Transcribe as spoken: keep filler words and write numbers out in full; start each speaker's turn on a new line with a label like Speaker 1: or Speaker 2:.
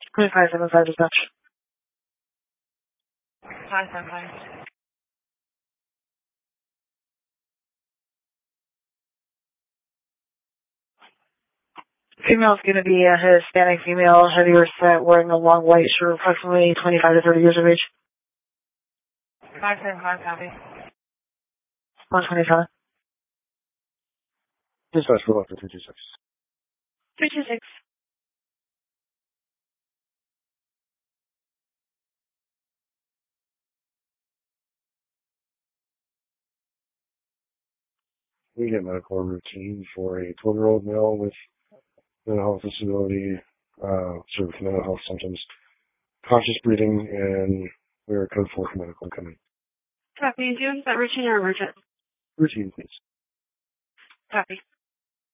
Speaker 1: twenty-five seventy-five dispatch.
Speaker 2: five seven five.
Speaker 1: Female is going to be a Hispanic female, heavier set, wearing a long white shirt, approximately twenty-five to thirty years of age.
Speaker 2: five seven five, copy.
Speaker 1: one twenty-five.
Speaker 3: Dispatch for Electra three two six.
Speaker 2: three two six.
Speaker 3: We get medical routine for a twelve-year-old male with mental health disability, uh, sort of mental health symptoms, conscious breathing, and we are code four for medical incoming.
Speaker 2: Copy. Do you want that routine or emergent?
Speaker 3: Routine, please.
Speaker 2: Copy.